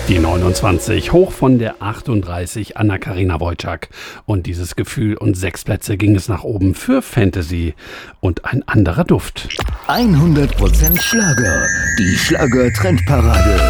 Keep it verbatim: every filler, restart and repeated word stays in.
Die neunundzwanzig, hoch von der achtunddreißig, Anna-Karina Wojcik. Und dieses Gefühl und sechs Plätze ging es nach oben für Fantasy und ein anderer Duft. hundert Prozent Schlager, die Schlager-Trendparade.